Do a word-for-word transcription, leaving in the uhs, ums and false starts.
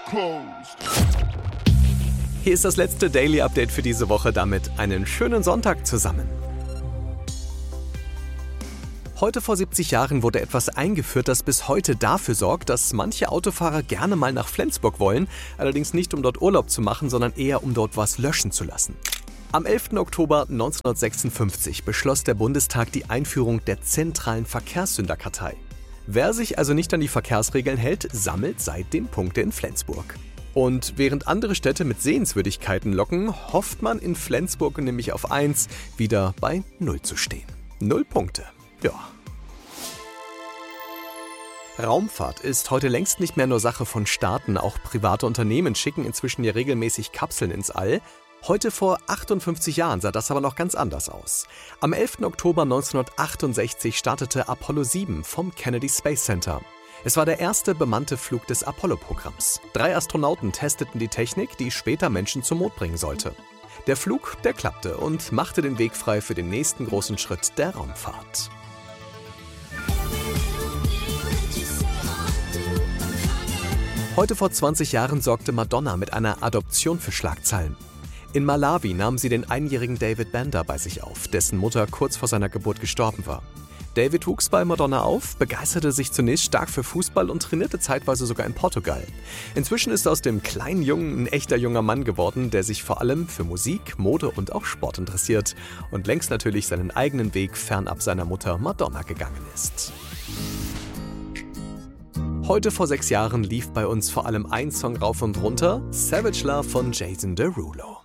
Hier ist das letzte Daily Update für diese Woche. Damit einen schönen Sonntag zusammen. Heute vor siebzig Jahren wurde etwas eingeführt, das bis heute dafür sorgt, dass manche Autofahrer gerne mal nach Flensburg wollen, allerdings nicht um dort Urlaub zu machen, sondern eher um dort was löschen zu lassen. Am elften Oktober neunzehnhundertsechsundfünfzig beschloss der Bundestag die Einführung der zentralen Verkehrssünderkartei. Wer sich also nicht an die Verkehrsregeln hält, sammelt seitdem Punkte in Flensburg. Und während andere Städte mit Sehenswürdigkeiten locken, hofft man in Flensburg nämlich auf eins, wieder bei Null zu stehen. Null Punkte. Ja. Raumfahrt ist heute längst nicht mehr nur Sache von Staaten. Auch private Unternehmen schicken inzwischen ja regelmäßig Kapseln ins All. Heute vor achtundfünfzig Jahren sah das aber noch ganz anders aus. Am elften Oktober neunzehnhundertachtundsechzig startete Apollo sieben vom Kennedy Space Center. Es war der erste bemannte Flug des Apollo-Programms. Drei Astronauten testeten die Technik, die später Menschen zum Mond bringen sollte. Der Flug, der klappte und machte den Weg frei für den nächsten großen Schritt der Raumfahrt. Heute vor zwanzig Jahren sorgte Madonna mit einer Adoption für Schlagzeilen. In Malawi nahm sie den einjährigen David Bender bei sich auf, dessen Mutter kurz vor seiner Geburt gestorben war. David wuchs bei Madonna auf, begeisterte sich zunächst stark für Fußball und trainierte zeitweise sogar in Portugal. Inzwischen ist aus dem kleinen Jungen ein echter junger Mann geworden, der sich vor allem für Musik, Mode und auch Sport interessiert und längst natürlich seinen eigenen Weg fernab seiner Mutter Madonna gegangen ist. Heute vor sechs Jahren lief bei uns vor allem ein Song rauf und runter, Savage Love von Jason Derulo.